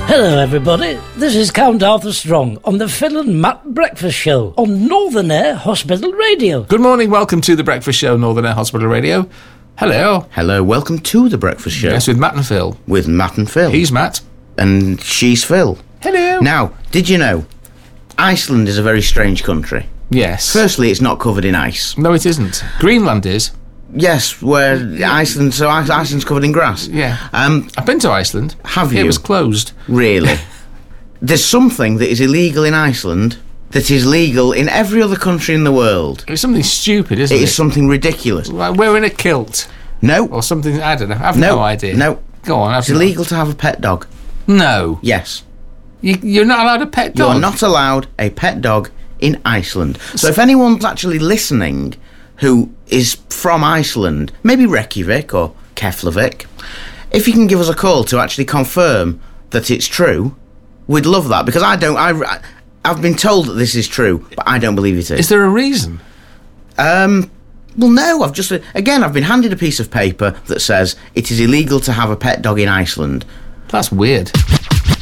Hello everybody, this is Count Arthur Strong on the Phil and Matt Breakfast Show on Northern Air Hospital Radio. Good morning, welcome to the Breakfast Show, Northern Air Hospital Radio. Hello. Hello, welcome to the Breakfast Show. Yes, with Matt and Phil. With Matt and Phil. He's Matt. And she's Phil. Hello. Now, did you know, Iceland is a very strange country. Yes. Firstly, it's not covered in ice. No, it isn't. Greenland is. Yes, where Iceland's covered in grass. Yeah. I've been to Iceland. Have you? It was closed. Really? There's something that is illegal in Iceland that is legal in every other country in the world. It's something stupid, isn't it? It is something ridiculous. Like wearing a kilt. No. Or something, I don't know. I've no idea. No. Go on. It's illegal to have a pet dog. No. Yes. You're not allowed a pet dog? You're not allowed a pet dog in Iceland. So if anyone's actually listening who is from Iceland, maybe Reykjavik or Keflavik, if you can give us a call to actually confirm that it's true, we'd love that, because I've been told that this is true, but I don't believe it is. Is there a reason? Well, no, I've been handed a piece of paper that says it is illegal to have a pet dog in Iceland. That's weird.